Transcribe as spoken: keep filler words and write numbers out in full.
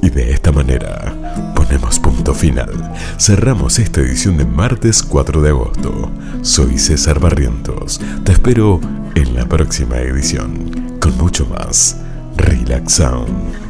Y de esta manera ponemos punto final. Cerramos esta edición de martes cuatro de agosto. Soy César Barrientos. Te espero en la próxima edición con mucho más Relax Sound.